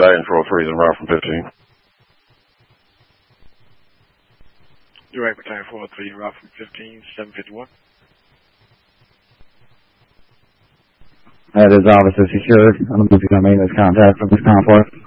Baggage 403 is en route from 15. Direct Battalion 403 en route from 15, 751. That is Officer Secured. I'm looking for maintenance contact from this convoy.